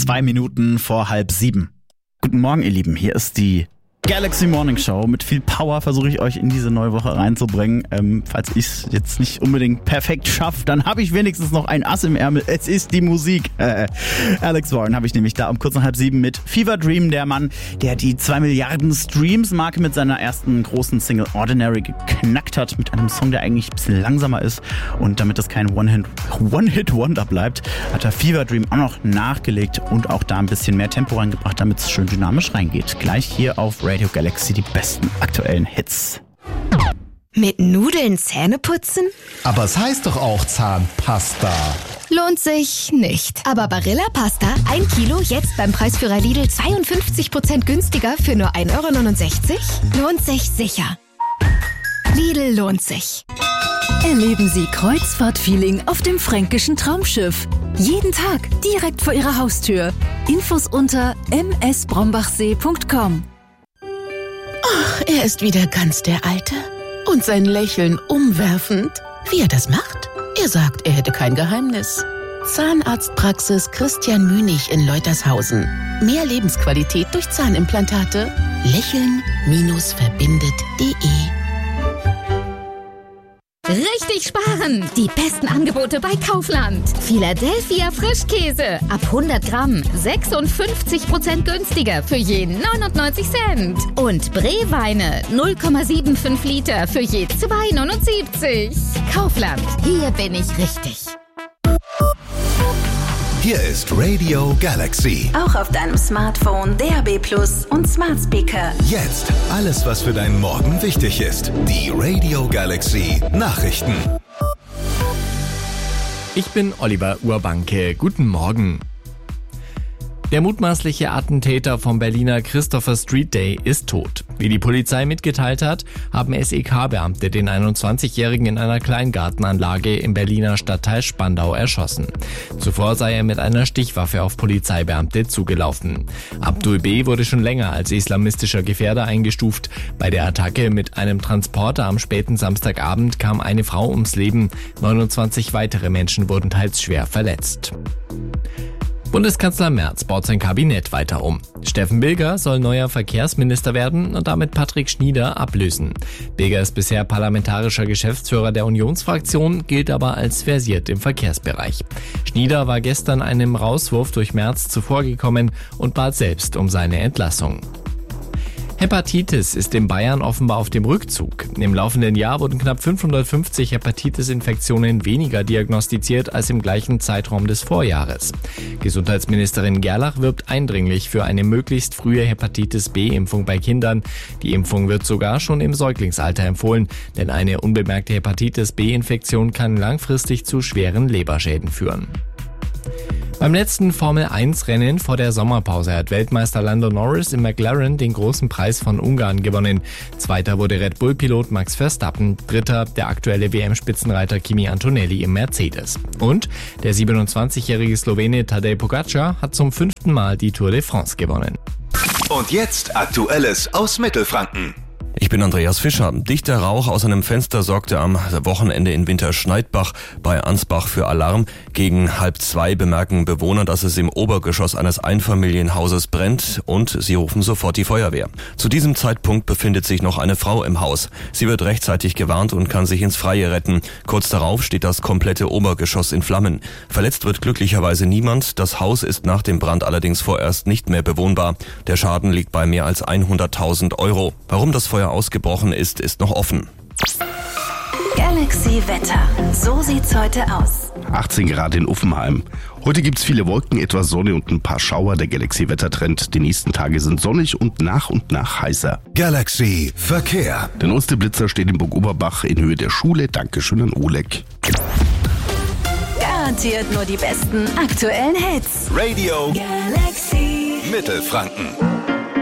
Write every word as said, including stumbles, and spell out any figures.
zwei Minuten vor halb sieben. Guten Morgen, ihr Lieben. Hier ist die Galaxy Morning Show. Mit viel Power versuche ich euch in diese neue Woche reinzubringen. Ähm, falls ich es jetzt nicht unbedingt perfekt schaffe, dann habe ich wenigstens noch ein Ass im Ärmel. Es ist die Musik. Äh, Alex Warren habe ich nämlich da um kurz nach halb sieben mit Fever Dream, der Mann, der die zwei Milliarden Streams-Marke mit seiner ersten großen Single Ordinary geknackt hat. Mit einem Song, der eigentlich ein bisschen langsamer ist. Und damit das kein One-Hit, One-Hit-Wonder bleibt, hat er Fever Dream auch noch nachgelegt und auch da ein bisschen mehr Tempo reingebracht, damit es schön dynamisch reingeht. Gleich hier auf Radio Galaxy die besten aktuellen Hits. Mit Nudeln Zähne putzen? Aber es heißt doch auch Zahnpasta. Lohnt sich nicht. Aber Barilla Pasta, ein Kilo, jetzt beim Preisführer Lidl zweiundfünfzig Prozent günstiger für nur ein Euro neunundsechzig? Lohnt sich sicher. Lidl lohnt sich. Erleben Sie Kreuzfahrt-Feeling auf dem fränkischen Traumschiff. Jeden Tag direkt vor Ihrer Haustür. Infos unter m s brombachsee punkt com. Ach, er ist wieder ganz der Alte. Und sein Lächeln umwerfend. Wie er das macht? Er sagt, er hätte kein Geheimnis. Zahnarztpraxis Christian Münig in Leutershausen. Mehr Lebensqualität durch Zahnimplantate. Lächeln verbindet punkt de. Richtig sparen! Die besten Angebote bei Kaufland. Philadelphia Frischkäse ab hundert Gramm sechsundfünfzig Prozent günstiger für je neunundneunzig Cent. Und Bree-Weine null Komma fünfundsiebzig Liter für je zwei Euro neunundsiebzig. Kaufland, hier bin ich richtig. Hier ist Radio Galaxy. Auch auf deinem Smartphone, D A B Plus und Smart Speaker. Jetzt alles, was für deinen Morgen wichtig ist. Die Radio Galaxy Nachrichten. Ich bin Oliver Urbanke. Guten Morgen. Der mutmaßliche Attentäter vom Berliner Christopher Street Day ist tot. Wie die Polizei mitgeteilt hat, haben S E K-Beamte den einundzwanzigjährigen in einer Kleingartenanlage im Berliner Stadtteil Spandau erschossen. Zuvor sei er mit einer Stichwaffe auf Polizeibeamte zugelaufen. Abdul B. wurde schon länger als islamistischer Gefährder eingestuft. Bei der Attacke mit einem Transporter am späten Samstagabend kam eine Frau ums Leben. neunundzwanzig weitere Menschen wurden teils schwer verletzt. Bundeskanzler Merz baut sein Kabinett weiter um. Steffen Bilger soll neuer Verkehrsminister werden und damit Patrick Schnieder ablösen. Bilger ist bisher parlamentarischer Geschäftsführer der Unionsfraktion, gilt aber als versiert im Verkehrsbereich. Schnieder war gestern einem Rauswurf durch Merz zuvorgekommen und bat selbst um seine Entlassung. Hepatitis ist in Bayern offenbar auf dem Rückzug. Im laufenden Jahr wurden knapp fünfhundertfünfzig Hepatitis-Infektionen weniger diagnostiziert als im gleichen Zeitraum des Vorjahres. Gesundheitsministerin Gerlach wirbt eindringlich für eine möglichst frühe Hepatitis-B-Impfung bei Kindern. Die Impfung wird sogar schon im Säuglingsalter empfohlen, denn eine unbemerkte Hepatitis-B-Infektion kann langfristig zu schweren Leberschäden führen. Beim letzten Formel eins Rennen vor der Sommerpause hat Weltmeister Lando Norris im McLaren den großen Preis von Ungarn gewonnen. Zweiter wurde Red Bull-Pilot Max Verstappen, dritter der aktuelle W M-Spitzenreiter Kimi Antonelli im Mercedes. Und der siebenundzwanzigjährige Slowene Tadej Pogačar hat zum fünften Mal die Tour de France gewonnen. Und jetzt Aktuelles aus Mittelfranken. Ich bin Andreas Fischer. Dichter Rauch aus einem Fenster sorgte am Wochenende in Winterschneidbach bei Ansbach für Alarm. Gegen halb zwei bemerken Bewohner, dass es im Obergeschoss eines Einfamilienhauses brennt und sie rufen sofort die Feuerwehr. Zu diesem Zeitpunkt befindet sich noch eine Frau im Haus. Sie wird rechtzeitig gewarnt und kann sich ins Freie retten. Kurz darauf steht das komplette Obergeschoss in Flammen. Verletzt wird glücklicherweise niemand. Das Haus ist nach dem Brand allerdings vorerst nicht mehr bewohnbar. Der Schaden liegt bei mehr als hunderttausend Euro. Warum das Feuer ausgebrochen ist, ist noch offen. Galaxy Wetter. So sieht's heute aus. achtzehn Grad in Uffenheim. Heute gibt's viele Wolken, etwas Sonne und ein paar Schauer. Der Galaxy-Wettertrend. Die nächsten Tage sind sonnig und nach und nach heißer. Galaxy Verkehr. Der neueste Blitzer steht in Burg Oberbach in Höhe der Schule. Dankeschön an Oleg. Garantiert nur die besten aktuellen Hits. Radio Galaxy Mittelfranken.